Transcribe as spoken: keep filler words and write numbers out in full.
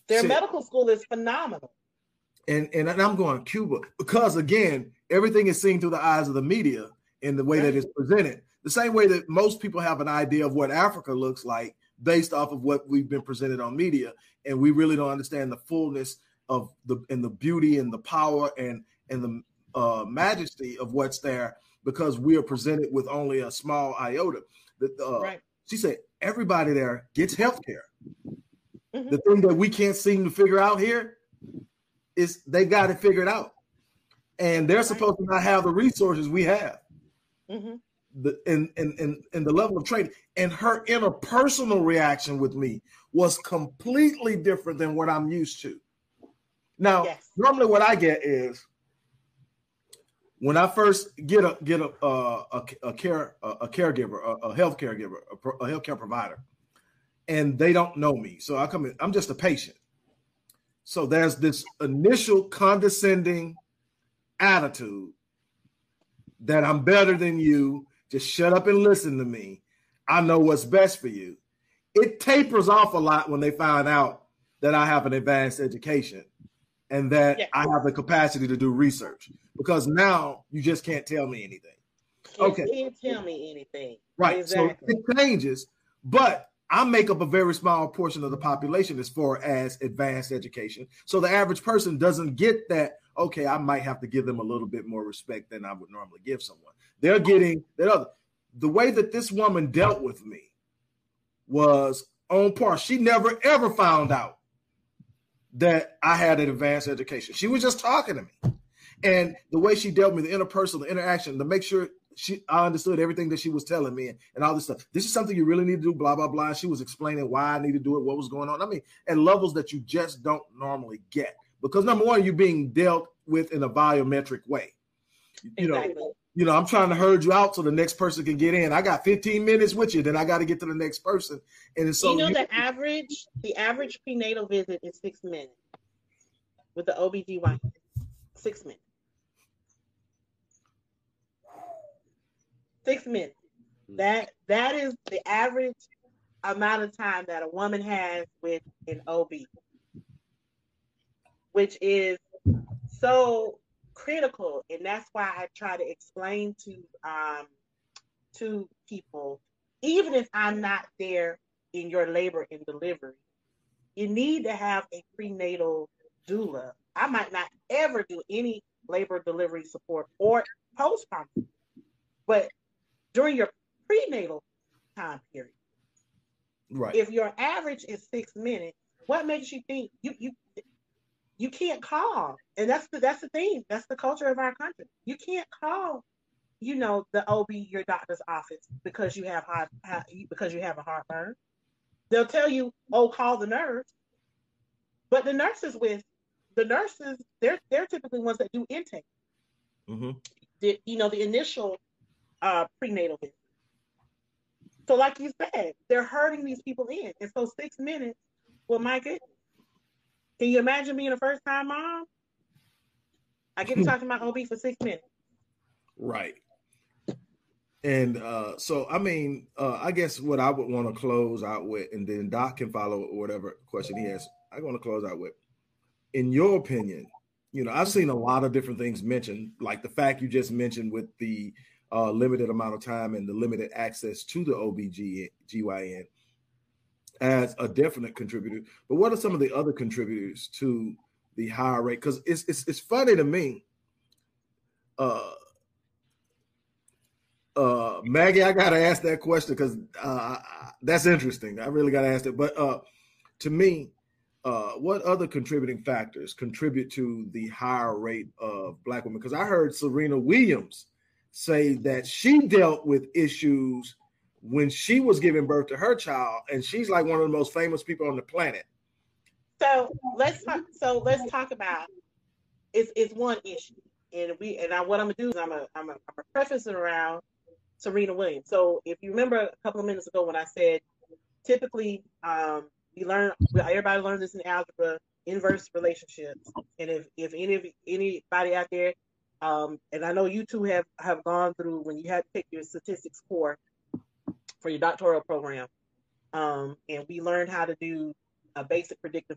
Their said, medical school is phenomenal. And, and and I'm going Cuba because again, everything is seen through the eyes of the media in the way right. that it's presented. The same way that most people have an idea of what Africa looks like based off of what we've been presented on media, and we really don't understand the fullness of the and the beauty and the power and and the uh, majesty of what's there because we are presented with only a small iota. The, uh, right. She said everybody there gets health care. Mm-hmm. The thing that we can't seem to figure out here is they got it figured out. And they're right. supposed to not have the resources we have. Mm-hmm. The, and, and, and, and the level of training. And her interpersonal reaction with me was completely different than what I'm used to. Now, yes. normally what I get is when I first get a get a uh, a, a care a, a caregiver, a, a health caregiver, a, pro, a healthcare provider, and they don't know me, so I come in. I'm just a patient. So there's this initial condescending attitude that I'm better than you. Just shut up and listen to me. I know what's best for you. It tapers off a lot when they find out that I have an advanced education and that yes. I have the capacity to do research, because now you just can't tell me anything. Okay. You can't tell me anything. Right. Exactly. So it changes, but I make up a very small portion of the population as far as advanced education. So the average person doesn't get that, okay, I might have to give them a little bit more respect than I would normally give someone. They're getting that other. The way that this woman dealt with me was on par. She never, ever found out that I had an advanced education. She was just talking to me. And the way she dealt with me, the interpersonal, the interaction, to make sure she I understood everything that she was telling me and, and all this stuff. This is something you really need to do, blah, blah, blah. She was explaining why I need to do it, what was going on. I mean, at levels that you just don't normally get. Because number one, you're being dealt with in a volumetric way. You exactly. know, you know, I'm trying to herd you out so the next person can get in. I got fifteen minutes with you, then I got to get to the next person. And so you know, you, the average, the average prenatal visit is six minutes with the O B G Y N. Six minutes. Six minutes. That that is the average amount of time that a woman has with an O B, which is so critical, and that's why I try to explain to um to people, even if I'm not there in your labor and delivery, you need to have a prenatal doula. I might not ever do any labor delivery support or postpartum, but during your prenatal time period, right? If your average is six minutes, what makes you think you you you can't call? And that's the that's the thing. That's the culture of our country. You can't call, you know, the O B, your doctor's office, because you have heart because you have a heartburn. They'll tell you, oh, call the nurse. But the nurses with the nurses, they're they're typically ones that do intake. Mm-hmm. The, you know, the initial uh, prenatal visit. So, like you said, they're herding these people in, and so six minutes. Well, my goodness, can you imagine being a first-time mom? I get to talk to my O B for six minutes. Right. And uh, so, I mean, uh, I guess what I would want to close out with, and then Doc can follow whatever question he has. I want to close out with, in your opinion, you know, I've seen a lot of different things mentioned, like the fact you just mentioned with the uh, limited amount of time and the limited access to the O B G Y N as a definite contributor. But what are some of the other contributors to the higher rate? Because it's, it's it's funny to me. Uh, uh, Maggie, I got to ask that question because uh, that's interesting. I really got to ask it. But uh, to me, uh, what other contributing factors contribute to the higher rate of Black women? Because I heard Serena Williams say that she dealt with issues when she was giving birth to her child, and she's like one of the most famous people on the planet. So let's talk. So let's talk about it's it's one issue, and we and I, what I'm gonna do is I'm a I'm a, I'm a preface it around Serena Williams. So if you remember a couple of minutes ago when I said typically um, we learn everybody learns this in algebra, inverse relationships, and if if any of anybody out there, um, and I know you two have have gone through when you had to pick your statistics core for your doctoral program, um, and we learned how to do a basic predictive